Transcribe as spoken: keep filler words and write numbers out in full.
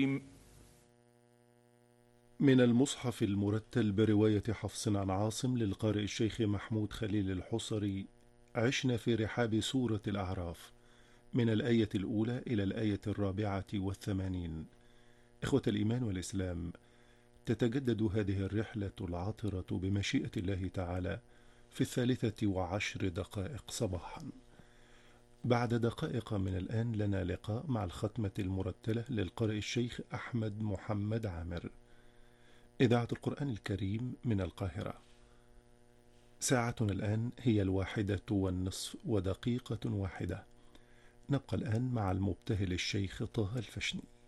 من المصحف المرتل برواية حفص عن عاصم للقارئ الشيخ محمود خليل الحصري. عشنا في رحاب سورة الأعراف من الآية الأولى إلى الآية الرابعة والثمانين. إخوة الإيمان والإسلام، تتجدد هذه الرحلة العطرة بمشيئة الله تعالى في الثالثة وعشر دقائق صباحا. بعد دقائق من الآن لنا لقاء مع الختمة المرتلة للقارئ الشيخ أحمد محمد عامر، إذاعة القرآن الكريم من القاهرة. ساعتنا الآن هي الواحدة والنصف ودقيقة واحدة. نبقى الآن مع المبتهل الشيخ طه الفشني.